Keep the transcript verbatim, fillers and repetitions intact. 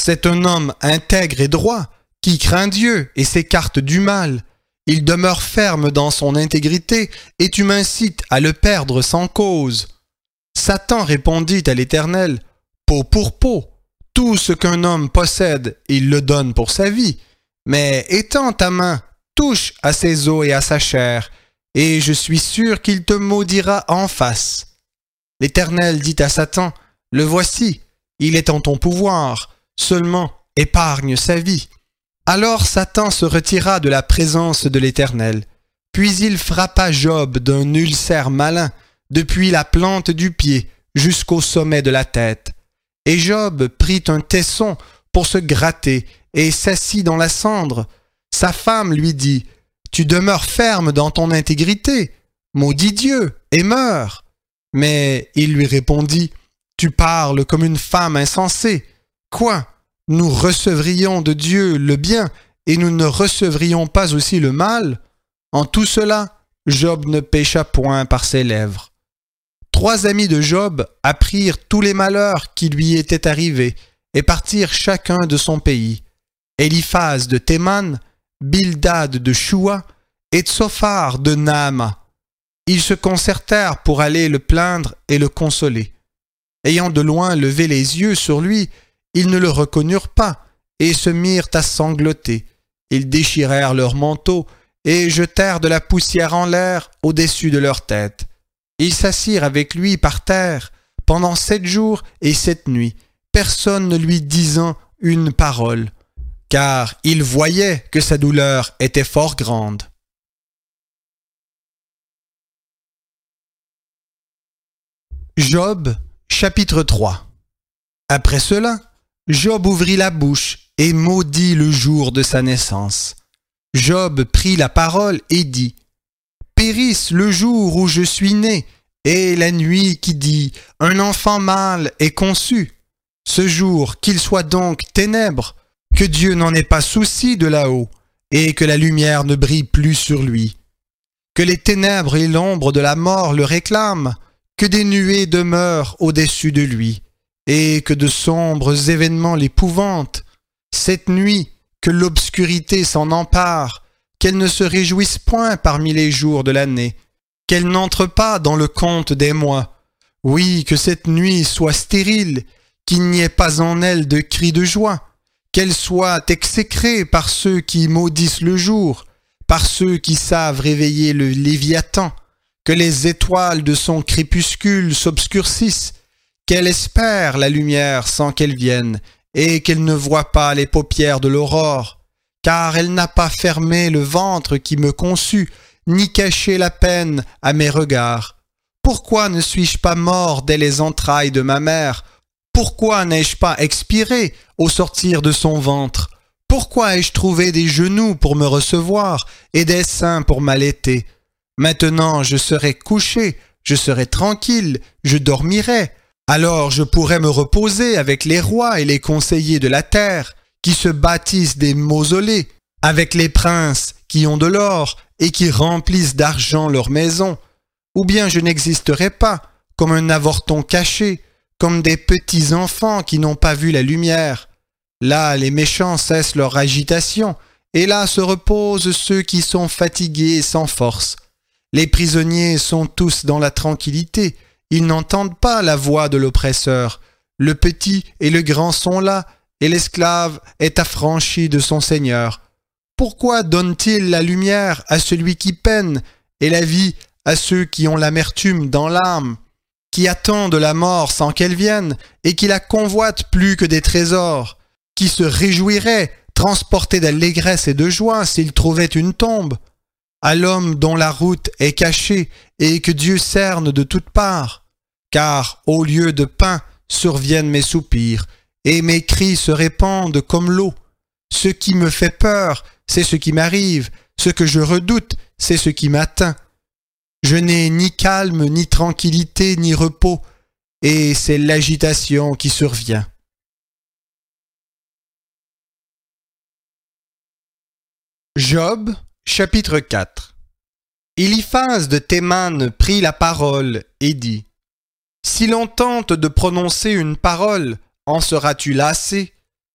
C'est un homme intègre et droit, qui craint Dieu et s'écarte du mal. Il demeure ferme dans son intégrité, et tu m'incites à le perdre sans cause. » Satan répondit à l'Éternel, « Peau pour peau, tout ce qu'un homme possède, il le donne pour sa vie. Mais étends ta main, touche à ses os et à sa chair, et je suis sûr qu'il te maudira en face. » L'Éternel dit à Satan, « Le voici, il est en ton pouvoir, seulement épargne sa vie. » Alors Satan se retira de la présence de l'Éternel. Puis il frappa Job d'un ulcère malin, depuis la plante du pied jusqu'au sommet de la tête. Et Job prit un tesson pour se gratter et s'assit dans la cendre. Sa femme lui dit, « Tu demeures ferme dans ton intégrité, maudis Dieu et meurs. » Mais il lui répondit, « Tu parles comme une femme insensée. Quoi? Nous recevrions de Dieu le bien et nous ne recevrions pas aussi le mal? » En tout cela, Job ne pécha point par ses lèvres. Trois amis de Job apprirent tous les malheurs qui lui étaient arrivés et partirent chacun de son pays. Éliphaz de Théman, Bildad de Shua et Tsophar de Naama. Ils se concertèrent pour aller le plaindre et le consoler. Ayant de loin levé les yeux sur lui, ils ne le reconnurent pas et se mirent à sangloter. Ils déchirèrent leurs manteaux et jetèrent de la poussière en l'air au-dessus de leur tête. Ils s'assirent avec lui par terre pendant sept jours et sept nuits, personne ne lui disant une parole, car ils voyaient que sa douleur était fort grande. Job, chapitre trois. Après cela, Job ouvrit la bouche et maudit le jour de sa naissance. Job prit la parole et dit, « Périsse le jour où je suis né, et la nuit qui dit, un enfant mâle est conçu. Ce jour, qu'il soit donc ténèbres, que Dieu n'en ait pas souci de là-haut, et que la lumière ne brille plus sur lui. Que les ténèbres et l'ombre de la mort le réclament, que des nuées demeurent au-dessus de lui, et que de sombres événements l'épouvantent. Cette nuit, que l'obscurité s'en empare, qu'elle ne se réjouisse point parmi les jours de l'année, qu'elle n'entre pas dans le compte des mois. Oui, que cette nuit soit stérile, qu'il n'y ait pas en elle de cris de joie, qu'elle soit exécrée par ceux qui maudissent le jour, par ceux qui savent réveiller le Léviathan, que les étoiles de son crépuscule s'obscurcissent, qu'elle espère la lumière sans qu'elle vienne, et qu'elle ne voit pas les paupières de l'aurore, car elle n'a pas fermé le ventre qui me conçut, ni caché la peine à mes regards. Pourquoi ne suis-je pas mort dès les entrailles de ma mère? Pourquoi n'ai-je pas expiré au sortir de son ventre? Pourquoi ai-je trouvé des genoux pour me recevoir et des seins pour m'allaiter? Maintenant je serai couché, je serai tranquille, je dormirai. Alors je pourrai me reposer avec les rois et les conseillers de la terre, qui se bâtissent des mausolées, avec les princes qui ont de l'or et qui remplissent d'argent leurs maisons. Ou bien je n'existerai pas, comme un avorton caché, comme des petits enfants qui n'ont pas vu la lumière. Là les méchants cessent leur agitation, et là se reposent ceux qui sont fatigués et sans force. Les prisonniers sont tous dans la tranquillité, ils n'entendent pas la voix de l'oppresseur. Le petit et le grand sont là, et l'esclave est affranchi de son Seigneur. Pourquoi donne-t-il la lumière à celui qui peine, et la vie à ceux qui ont l'amertume dans l'âme, qui attendent la mort sans qu'elle vienne, et qui la convoitent plus que des trésors, qui se réjouiraient, transportés d'allégresse et de joie, s'ils trouvaient une tombe? À l'homme dont la route est cachée et que Dieu cerne de toutes parts. Car au lieu de pain surviennent mes soupirs, et mes cris se répandent comme l'eau. Ce qui me fait peur, c'est ce qui m'arrive, ce que je redoute, c'est ce qui m'atteint. Je n'ai ni calme, ni tranquillité, ni repos, et c'est l'agitation qui survient. Job, chapitre quatre. Éliphaz de Théman prit la parole et dit, « Si l'on tente de prononcer une parole, en seras-tu lassé?